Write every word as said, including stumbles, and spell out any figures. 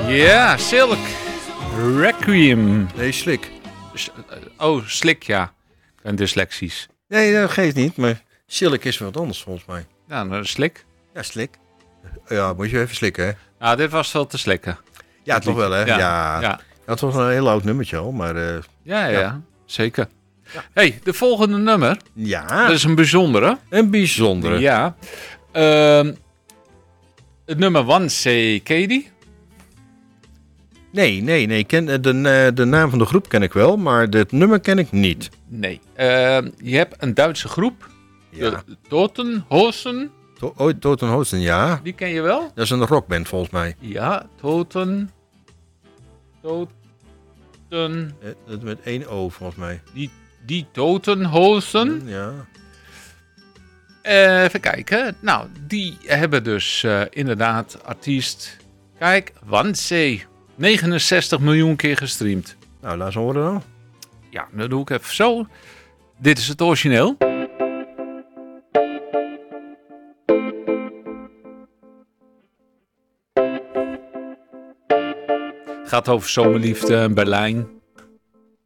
Ja, Silk. Requiem. Nee, Slik. Oh, Slik, ja. Ik ben dyslexisch. Nee, dat geeft niet, maar Silk is wat anders volgens mij. Ja, nou, Slik. Ja, Slik. Ja, moet je even slikken, hè? Nou, dit was wel te slikken. Ja, Dat toch liedje. wel, hè? Ja. Ja. Ja, Dat was een heel oud nummertje al, maar... Uh, ja, ja, Ja. zeker. Ja. hey, de volgende nummer. ja, Dat is een bijzondere. een bijzondere. Ja. Ehm, het nummer One Say Katie. Nee, nee, nee. Ik ken, de, de, de naam van de groep ken ik wel, maar het nummer ken ik niet. Nee. Ehm, je hebt een Duitse groep. Ja. De Totenhosen. To- ooit Totenhosen, ja. Die ken je wel? Dat is een rockband volgens mij. Ja, Toten. Toten. Eh, dat met één O volgens mij. Die, die Totenhosen. Ja. Uh, even kijken. Nou, die hebben dus uh, inderdaad artiest. Kijk, Wannsee. negenenzestig miljoen keer gestreamd. Nou, laat ze horen dan. Ja, dat doe ik even zo. Dit is het origineel. Gaat over zomerliefde in Berlijn.